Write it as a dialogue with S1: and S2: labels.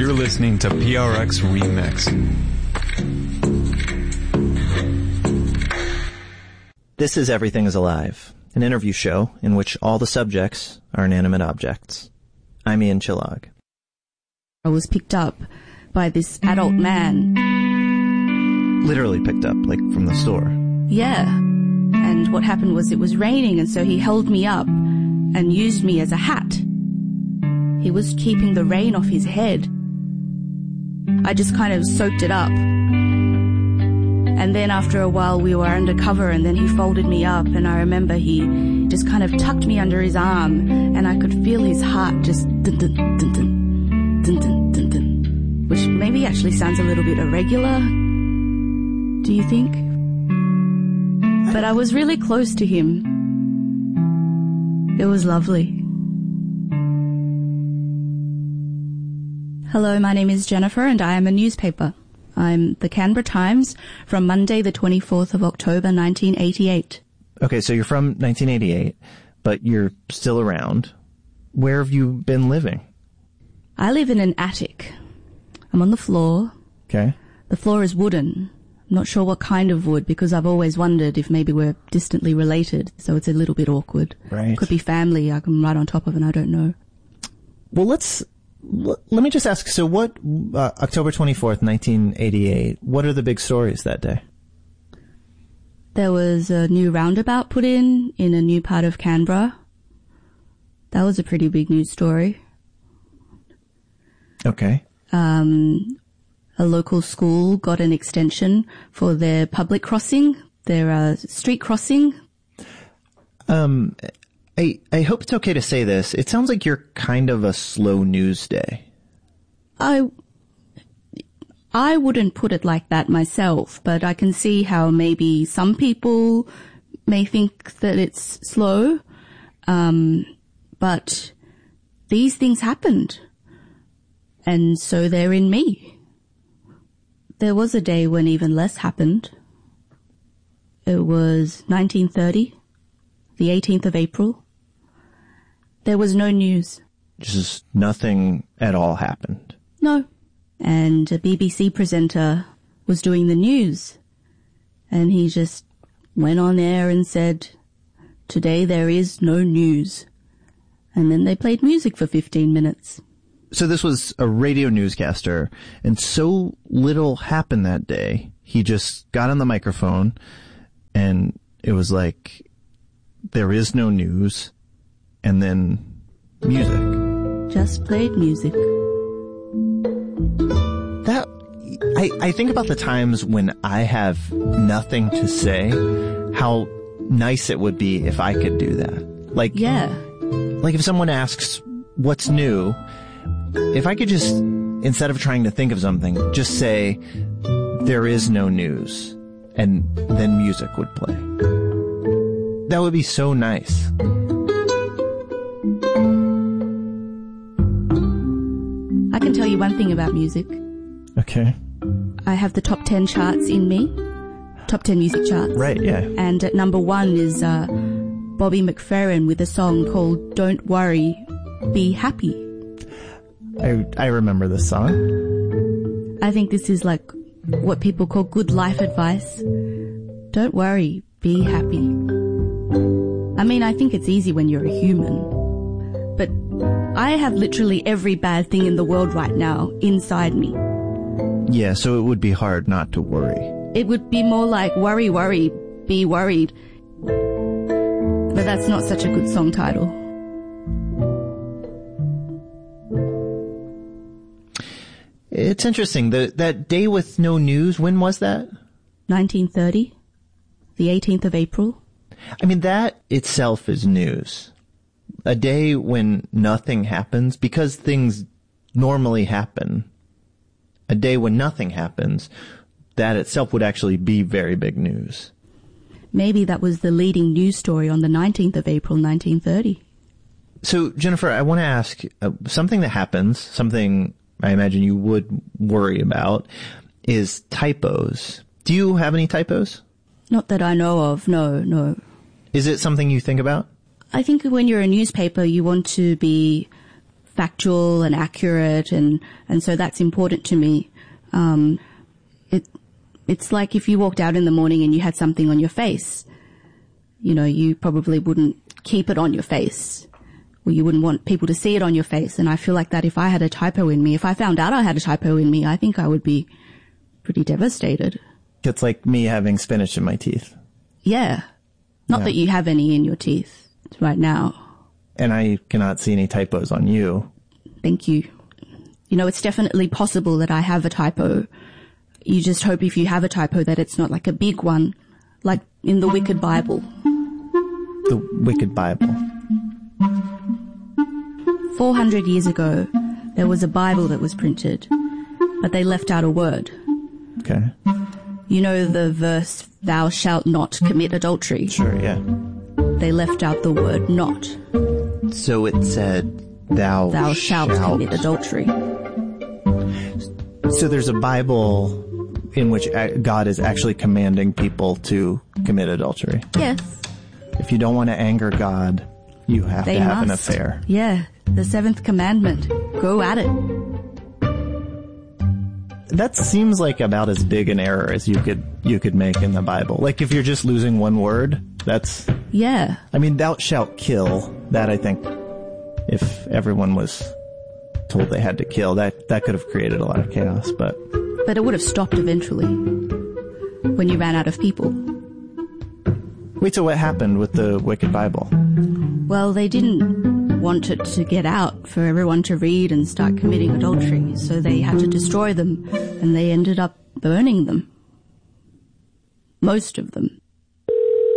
S1: You're listening to PRX Remix.
S2: This is Everything is Alive, an interview show in which all the subjects are inanimate objects. I'm Ian Chillog.
S3: I was picked up by this adult man.
S2: Literally picked up, like from the store.
S3: Yeah. And what happened was it was raining, and so he held me up and used me as a hat. He was keeping the rain off his head. I just kind of soaked it up. And then after a while we were undercover, and then he folded me up, and I remember he just kind of tucked me under his arm, and I could feel his heart just dun-dun, dun-dun, dun-dun, dun-dun, which maybe actually sounds a little bit irregular, do you think? But I was really close to him. It was lovely. Hello, my name is Jennifer, and I am a newspaper. I'm the Canberra Times from Monday the 24th of October 1988.
S2: Okay, so you're from 1988, but you're still around. Where have you been living?
S3: I live in an attic. I'm on the floor.
S2: Okay.
S3: The floor is wooden. I'm not sure what kind of wood, because I've always wondered if maybe we're distantly related, so it's a little bit awkward.
S2: Right.
S3: Could be family I can right on top of, and I don't know.
S2: Well, let me just ask, so what, October 24th, 1988, what are the big stories that day?
S3: There was a new roundabout put in a new part of Canberra. That was a pretty big news story.
S2: Okay.
S3: A local school got an extension for their public crossing, their street crossing.
S2: I hope it's okay to say this. It sounds like you're kind of a slow news day.
S3: I wouldn't put it like that myself, but I can see how maybe some people may think that it's slow. But these things happened, and so they're in me. There was a day when even less happened. It was 1930, the 18th of April. There was no news.
S2: Just nothing at all happened.
S3: No. And a BBC presenter was doing the news, and he just went on air and said, "Today there is no news." And then they played music for 15 minutes.
S2: So this was a radio newscaster, and so little happened that day. He just got on the microphone, and it was like, there is no news, and then music.
S3: Just played music.
S2: That, I think about the times when I have nothing to say, how nice it would be if I could do that. Like,
S3: yeah.
S2: Like if someone asks, what's new? If I could just, instead of trying to think of something, just say, there is no news, and then music would play. That would be so nice.
S3: I can tell you one thing about music.
S2: Okay.
S3: I have the top 10 charts in me. Top 10 music charts.
S2: Right, yeah.
S3: And at number 1 is Bobby McFerrin with a song called Don't Worry, Be Happy.
S2: I remember this song.
S3: I think this is like what people call good life advice. Don't worry, be happy. I mean, I think it's easy when you're a human. But I have literally every bad thing in the world right now inside me.
S2: Yeah, so it would be hard not to worry.
S3: It would be more like worry, worry, be worried. But that's not such a good song title.
S2: It's interesting. That day with no news, when was that?
S3: 1930, the 18th of April.
S2: I mean, that itself is news. A day when nothing happens, because things normally happen. A day when nothing happens, that itself would actually be very big news.
S3: Maybe that was the leading news story on the 19th of April, 1930.
S2: So, Jennifer, I want to ask something that happens, something I imagine you would worry about, is typos. Do you have any typos?
S3: Not that I know of, no.
S2: Is it something you think about?
S3: I think when you're a newspaper, you want to be factual and accurate, and so that's important to me. It's like if you walked out in the morning and you had something on your face, you probably wouldn't keep it on your face, or you wouldn't want people to see it on your face. And I feel like that if I had a typo in me, if I found out I had a typo in me, I think I would be pretty devastated.
S2: It's like me having spinach in my teeth.
S3: Yeah. Not that you have any in your teeth right now.
S2: And I cannot see any typos on you.
S3: Thank you. It's definitely possible that I have a typo. You just hope if you have a typo that it's not like a big one, like in the Wicked Bible.
S2: The Wicked Bible.
S3: 400 years ago, there was a Bible that was printed, but they left out a word.
S2: Okay.
S3: You know the verse, "Thou shalt not commit adultery"?
S2: Sure, yeah.
S3: They left out the word "not."
S2: So it said, Thou
S3: shalt commit adultery.
S2: So there's a Bible in which God is actually commanding people to commit adultery.
S3: Yes.
S2: If you don't want to anger God, you have to have an affair.
S3: Yeah. The seventh commandment. Go at it.
S2: That seems like about as big an error as you could make in the Bible. Like if you're just losing one word, that's...
S3: Yeah.
S2: I mean, thou shalt kill. That, I think, if everyone was told they had to kill, that could have created a lot of chaos, but...
S3: But it would have stopped eventually. When you ran out of people.
S2: Wait, so what happened with the Wicked Bible?
S3: Well, they didn't want it to get out for everyone to read and start committing adultery, so they had to destroy them, and they ended up burning them. Most of them.